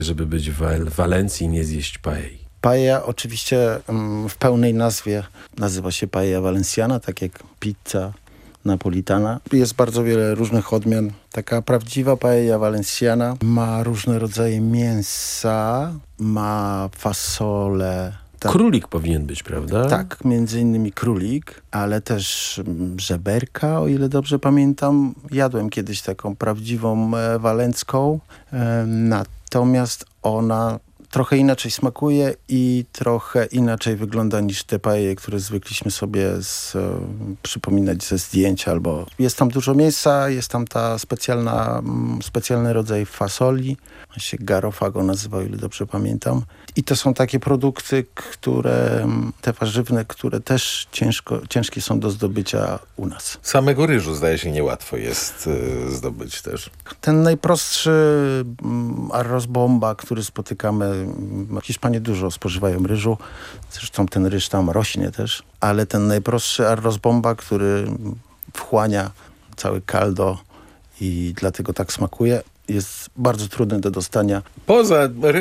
żeby być w Walencji i nie zjeść paei? Paella oczywiście w pełnej nazwie nazywa się paella valenciana, tak jak pizza napolitana. Jest bardzo wiele różnych odmian. Taka prawdziwa paella valenciana ma różne rodzaje mięsa, ma fasolę. Królik powinien być, prawda? Tak, między innymi królik, ale też żeberka, o ile dobrze pamiętam. Jadłem kiedyś taką prawdziwą walencką, natomiast ona trochę inaczej smakuje i trochę inaczej wygląda niż te paelle, które zwykliśmy sobie przypominać ze zdjęć. Albo jest tam dużo mięsa, jest tam ta specjalny rodzaj fasoli. On się garofa go nazywa, o ile dobrze pamiętam. I to są takie produkty, te warzywne, które też ciężkie są do zdobycia u nas. Samego ryżu zdaje się niełatwo jest zdobyć też. Ten najprostszy arroz bomba, który spotykamy, Hiszpanie dużo spożywają ryżu, zresztą ten ryż tam rośnie też, ale ten najprostszy arroz bomba, który wchłania całe caldo i dlatego tak smakuje, jest bardzo trudny do dostania. Poza